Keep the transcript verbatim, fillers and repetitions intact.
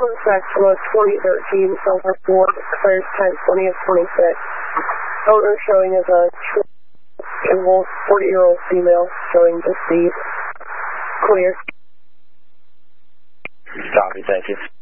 Sex was twenty thirteen, Silver Ford, expires ten twenty of twenty-six. Owner showing as a forty-year-old female, showing deceased. Clear. Copy, thank you.